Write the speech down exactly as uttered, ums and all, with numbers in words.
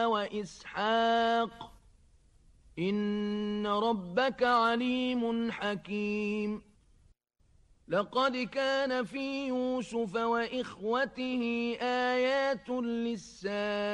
وإسحاق إن ربك عليم حكيم. لقد كان في يوسف وإخوته آيات للسائلين